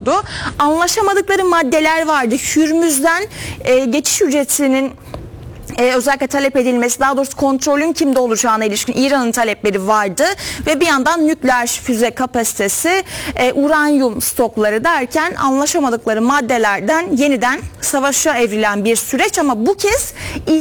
oluşturdu. Anlaşamadıkları maddeler vardı. Hürmüz'den geçiş ücretinin özellikle talep edilmesi, daha doğrusu kontrolün kimde olacağına ilişkin İran'ın talepleri vardı ve bir yandan nükleer füze kapasitesi, uranyum stokları derken anlaşamadıkları maddelerden yeniden savaşa evrilen bir süreç, ama bu kez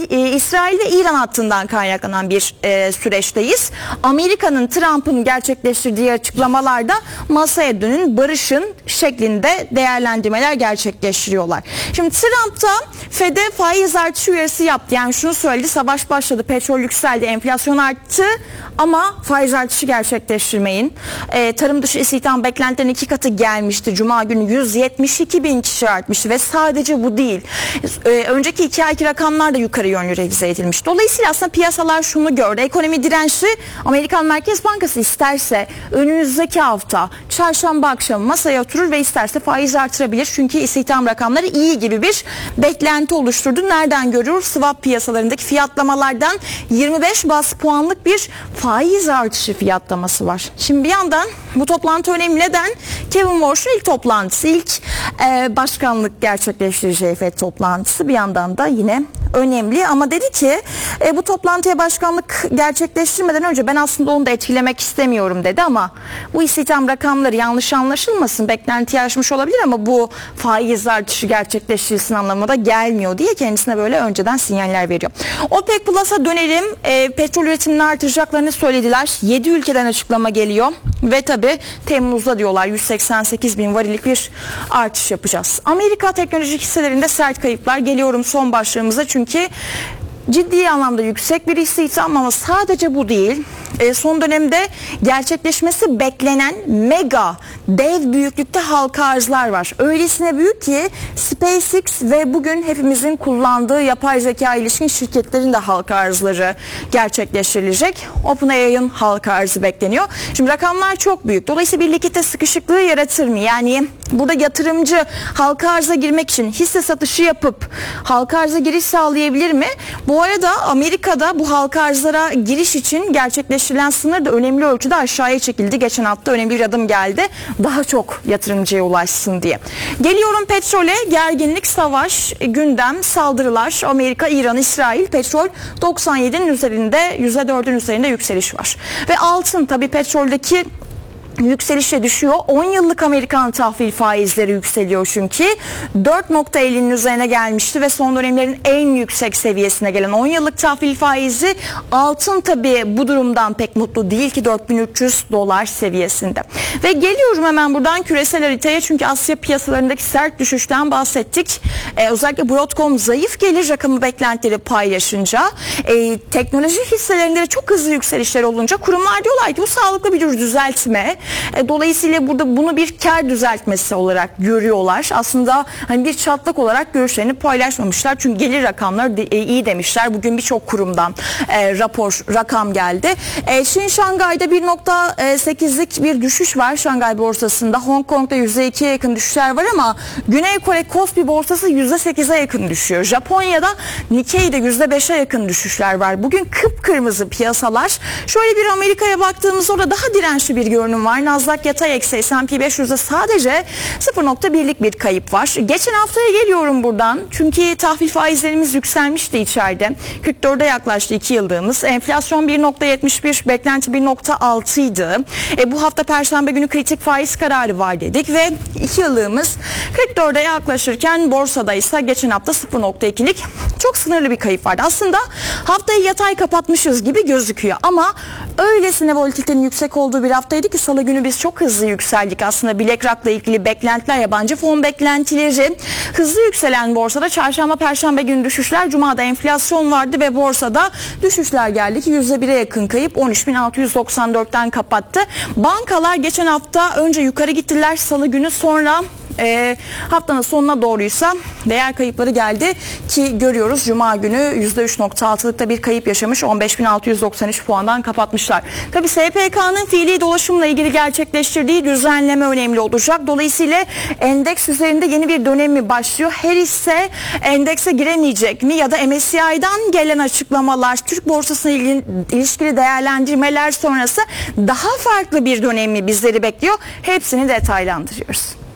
İsrail ve İran hattından kaynaklanan bir süreçteyiz. Amerika'nın, Trump'ın gerçekleştirdiği açıklamalarda masaya dönün, barışın şeklinde değerlendirmeler gerçekleştiriyorlar. Şimdi Trump da FED'e faiz artışı uyarısı yaptı. Yani şunu söyledi: savaş başladı, petrol yükseldi, enflasyon arttı ama faiz artışı gerçekleştirmeyin. Tarım dışı istihdam beklentilerinin 2 katı gelmişti. Cuma günü 172 bin kişi artmıştı ve sadece bu değil. Önceki 2 ayki rakamlar da yukarı yönlü revize edilmiş. Dolayısıyla aslında piyasalar şunu gördü: ekonomi dirençli. Amerikan Merkez Bankası isterse önümüzdeki hafta çarşamba akşamı masaya oturur ve isterse faiz artırabilir. Çünkü istihdam rakamları iyi gibi bir beklenti oluşturdu. Nereden görüyoruz? Swap piyasalarındaki fiyatlamalardan 25 bas puanlık bir faiz artışı fiyatlaması var. Şimdi bir yandan bu toplantı önemli. Neden? Kevin Warsh'un ilk toplantısı, ilk başkanlık gerçekleştireceği FED toplantısı bir yandan da yine önemli, ama dedi ki bu toplantıya başkanlık gerçekleştirmeden önce ben aslında onu da etkilemek istemiyorum dedi, ama bu istihdam rakamları yanlış anlaşılmasın, beklentiyi aşmış olabilir ama bu faiz artışı gerçekleştirilsin anlamına da gelmiyor diye kendisine böyle önceden sinyaller veriyor. OPEC Plus'a dönelim. Petrol üretimini artıracaklarını söylediler. 7 ülkeden açıklama geliyor ve tabi Temmuz'da diyorlar 188 bin varillik bir artış yapacağız. Amerika teknoloji hisselerinde sert kayıplar. Geliyorum son başlığımıza, çünkü ciddi anlamda yüksek bir istihdam, ama sadece bu değil. Son dönemde gerçekleşmesi beklenen mega, dev büyüklükte halka arzlar var. Öylesine büyük ki SpaceX ve bugün hepimizin kullandığı yapay zeka ilişkin şirketlerin de halka arzları gerçekleştirilecek. OpenAI'ın halka arzı bekleniyor. Şimdi rakamlar çok büyük. Dolayısıyla bir likitte sıkışıklığı yaratır mı? Yani burada yatırımcı halka arza girmek için hisse satışı yapıp halka arza giriş sağlayabilir mi? Bu arada Amerika'da bu halka arzlara giriş için gerçekleştirilen sınır da önemli ölçüde aşağıya çekildi. Geçen hafta önemli bir adım geldi. Daha çok yatırımcıya ulaşsın diye. Geliyorum petrole. Gerginlik, savaş, gündem, saldırılar. Amerika, İran, İsrail. Petrol 97'nin üzerinde, %4'ün üzerinde yükseliş var. Ve altın tabii petroldeki yükselişe düşüyor. 10 yıllık Amerikan tahvil faizleri yükseliyor çünkü. 4.50'nin üzerine gelmişti ve son dönemlerin en yüksek seviyesine gelen 10 yıllık tahvil faizi. Altın tabii bu durumdan pek mutlu değil ki, 4300 dolar seviyesinde. Ve geliyorum hemen buradan küresel haritaya, çünkü Asya piyasalarındaki sert düşüşten bahsettik. Özellikle Broadcom zayıf gelir rakamı beklentileri paylaşınca, teknoloji hisselerinde de çok hızlı yükselişler olunca kurumlar diyorlar ki bu sağlıklı bir düzeltme. Dolayısıyla burada bunu bir kar düzeltmesi olarak görüyorlar. Aslında hani bir çatlak olarak görüşlerini paylaşmamışlar. Çünkü gelir rakamları iyi demişler. Bugün birçok kurumdan rakam geldi. Çin Şangay'da 1.8'lik bir düşüş var Şangay borsasında. Hong Kong'da %2'ye yakın düşüşler var, ama Güney Kore Kospi borsası %8'e yakın düşüyor. Japonya'da Nikkei'de %5'e yakın düşüşler var. Bugün kıpkırmızı piyasalar. Şöyle bir Amerika'ya baktığımızda orada daha dirençli bir görünüm var. Nasdaq yatay eksi, S&P 500'de sadece 0.1'lik bir kayıp var. Geçen haftaya geliyorum buradan. Çünkü tahvil faizlerimiz yükselmişti içeride. 44'e yaklaştı 2 yıllığımız. Enflasyon 1.71, beklenti 1.6 idi. Bu hafta Perşembe günü kritik faiz kararı var dedik ve 2 yıllığımız 44'e yaklaşırken borsada ise geçen hafta 0.2'lik çok sınırlı bir kayıp vardı. Aslında haftayı yatay kapatmışız gibi gözüküyor, ama öylesine volatilitenin yüksek olduğu bir haftaydı ki Salı günü biz çok hızlı yükseldik. Aslında BlackRock'la ilgili beklentiler, yabancı fon beklentileri, hızlı yükselen borsada Çarşamba, Perşembe günü düşüşler, Cuma'da enflasyon vardı ve borsada düşüşler geldi ki %1'e yakın kayıp 13.694'ten kapattı. Bankalar geçen hafta önce yukarı gittiler Salı günü, sonra haftanın sonuna doğruysa değer kayıpları geldi ki görüyoruz Cuma günü %3.6'lıkta bir kayıp yaşamış, 15.693 puandan kapatmışlar. Tabi SPK'nın fiili dolaşımla ilgili gerçekleştirdiği düzenleme önemli olacak. Dolayısıyla endeks üzerinde yeni bir dönem mi başlıyor? Her hisse endekse giremeyecek mi? Ya da MSCI'dan gelen açıklamalar, Türk borsasına ilişkili değerlendirmeler sonrası daha farklı bir dönem mi bizleri bekliyor? Hepsini detaylandırıyoruz.